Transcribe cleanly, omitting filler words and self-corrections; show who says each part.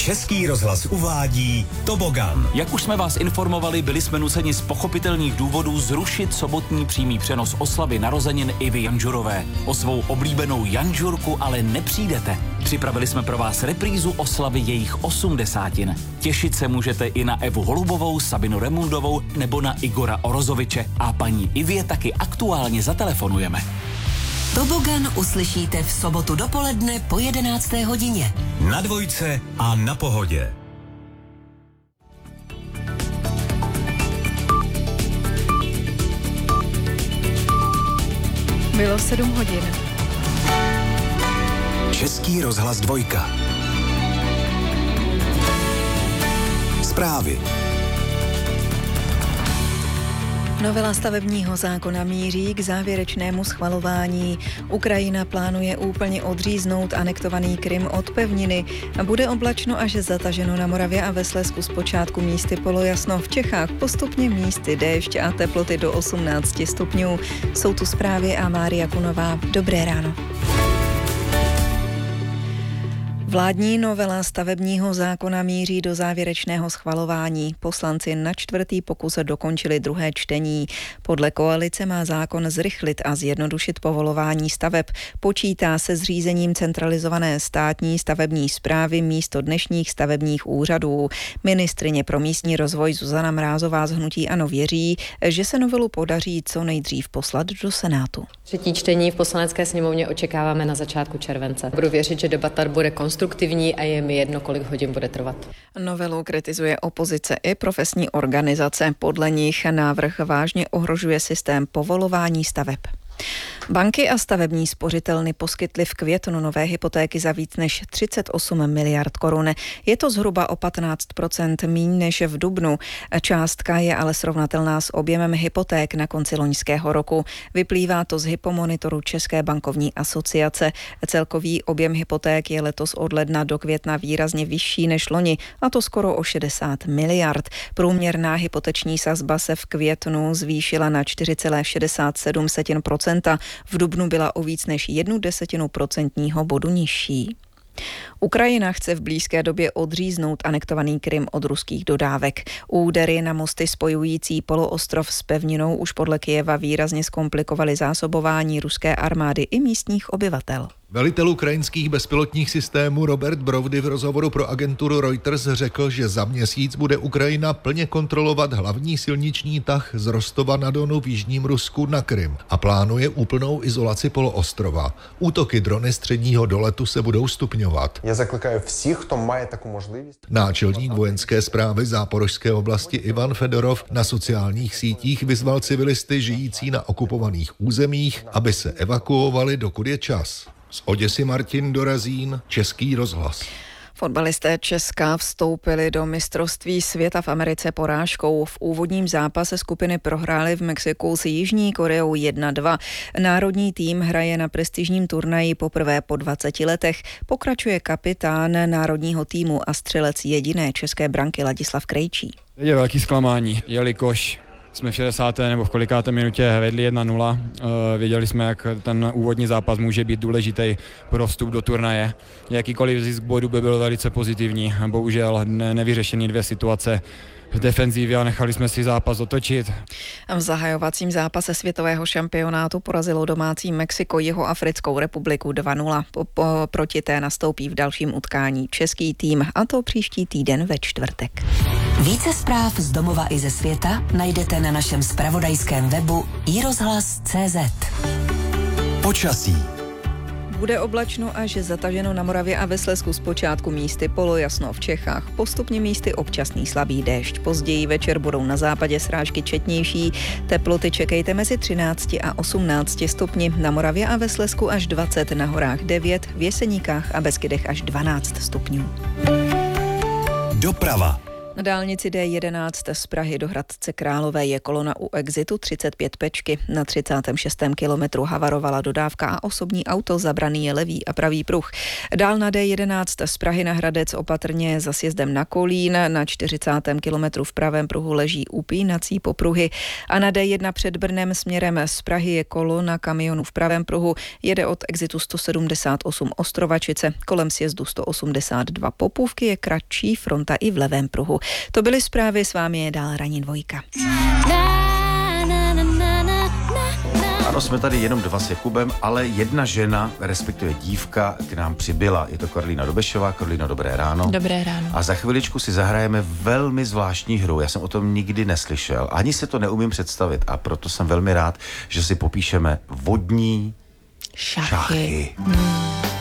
Speaker 1: Český rozhlas uvádí Tobogan.
Speaker 2: Jak už jsme vás informovali, byli jsme nuceni z pochopitelných důvodů zrušit sobotní přímý přenos oslavy narozenin Ivy Janžurové. O svou oblíbenou Janžurku ale nepřijdete. Připravili jsme pro vás reprízu oslavy jejich 80. Těšit se můžete i na Evu Holubovou, Sabinu Remundovou nebo na Igora Orozoviče. A paní Ivě taky aktuálně zatelefonujeme.
Speaker 3: Tobogan uslyšíte v sobotu dopoledne po 11. hodině.
Speaker 1: Na Dvojce a na Pohodě.
Speaker 4: Bylo 7 hodin.
Speaker 1: Český rozhlas Dvojka. Zprávy.
Speaker 4: Novela stavebního zákona míří k závěrečnému schvalování. Ukrajina plánuje úplně odříznout anektovaný Krym od pevniny. Bude oblačno až zataženo na Moravě a ve Slezsku zpočátku místy polojasno. V Čechách postupně místy déšť a teploty do 18 stupňů. Jsou tu zprávy a Mária Kunová. Dobré ráno. Vládní novela stavebního zákona míří do závěrečného schvalování. Poslanci na 4. pokus dokončili druhé čtení. Podle koalice má zákon zrychlit a zjednodušit povolování staveb. Počítá se zřízením centralizované státní stavební správy místo dnešních stavebních úřadů. Ministryně pro místní rozvoj Zuzana Mrázová z hnutí ANO věří, že se novelu podaří co nejdřív poslat do Senátu.
Speaker 5: Třetí čtení v Poslanecké sněmovně očekáváme na začátku července. Budu věřit, že debata bude konstruktivní a je mi jedno, kolik hodin bude trvat.
Speaker 4: Novelu kritizuje opozice i profesní organizace. Podle nich návrh vážně ohrožuje systém povolování staveb. Banky a stavební spořitelny poskytly v květnu nové hypotéky za víc než 38 miliard korun. Je to zhruba o 15% míň než v dubnu. Částka je ale srovnatelná s objemem hypoték na konci loňského roku. Vyplývá to z hypomonitoru České bankovní asociace. Celkový objem hypoték je letos od ledna do května výrazně vyšší než loni, a to skoro o 60 miliard. Průměrná hypoteční sazba se v květnu zvýšila na 4,67%. V dubnu byla o víc než 0,1 procentního bodu nižší. Ukrajina chce v blízké době odříznout anektovaný Krym od ruských dodávek. Údery na mosty spojující poloostrov s pevninou už podle Kyjeva výrazně zkomplikovaly zásobování ruské armády i místních obyvatel.
Speaker 6: Velitel ukrajinských bezpilotních systémů Robert Brovdy v rozhovoru pro agenturu Reuters řekl, že za měsíc bude Ukrajina plně kontrolovat hlavní silniční tah z Rostova na Donu v jižním Rusku na Krym a plánuje úplnou izolaci poloostrova. Útoky drony středního doletu se budou stupňovat.
Speaker 7: Já закликаю всіх, хто має таку можливість.
Speaker 6: Náčelník vojenské správy Záporožské oblasti Ivan Fedorov na sociálních sítích vyzval civilisty žijící na okupovaných územích, aby se evakuovali, dokud je čas. Z Oděsy Martin Dorazín, Český rozhlas.
Speaker 4: Fotbalisté Česka vstoupili do mistrovství světa v Americe porážkou. V úvodním zápase skupiny prohrály v Mexiku s Jižní Koreou 1-2. Národní tým hraje na prestižním turnaji poprvé po 20 letech. Pokračuje kapitán národního týmu a střelec jediné české branky Ladislav Krejčí.
Speaker 8: Je velký zklamání, jelikož jsme v 60. nebo v kolikáté minutě vedli 1-0. Věděli jsme, jak ten úvodní zápas může být důležitý pro vstup do turnaje. Jakýkoliv zisk bodu by byl velice pozitivní. Bohužel nevyřešený 2 situace v defenzivě a nechali jsme si zápas otočit.
Speaker 4: V zahajovacím zápase světového šampionátu porazilo domácí Mexiko Jihoafrickou republiku 2-0. Proti té nastoupí v dalším utkání český tým, a to příští týden ve čtvrtek.
Speaker 3: Více zpráv z domova i ze světa najdete na našem zpravodajském webu iRozhlas.cz.
Speaker 1: Počasí.
Speaker 4: Bude oblačno až zataženo na Moravě a ve Slezsku zpočátku místy polojasno, v Čechách postupně místy občasný slabý déšť. Později večer budou na západě srážky četnější. Teploty čekejte mezi 13 a 18 stupni. Na Moravě a ve Slezsku až 20, na horách 9, v Jeseníkách a Beskydech až 12 stupňů.
Speaker 1: Doprava.
Speaker 4: Na dálnici D11 z Prahy do Hradce Králové je kolona u exitu 35 Pečky. Na 36. kilometru havarovala dodávka a osobní auto, zabraný je levý a pravý pruh. Dál na D11 z Prahy na Hradec opatrně za sjezdem na Kolín. Na 40. kilometru v pravém pruhu leží upínací popruhy a na D1 před Brnem směrem z Prahy je kolona kamionů v pravém pruhu. Jede od exitu 178 Ostrovačice. Kolem sjezdu 182 Popůvky je kratší fronta i v levém pruhu. To byly zprávy, s vámi je dál Ranní dvojka.
Speaker 9: Ano, jsme tady jenom dva s Jakubem, ale jedna žena, respektive dívka, k nám přibyla. Je to Karolína Dobešová. Karolíno, dobré ráno.
Speaker 10: Dobré ráno.
Speaker 9: A za chviličku si zahrajeme velmi zvláštní hru. Já jsem o tom nikdy neslyšel. Ani se to neumím představit a proto jsem velmi rád, že si popíšeme vodní šachy.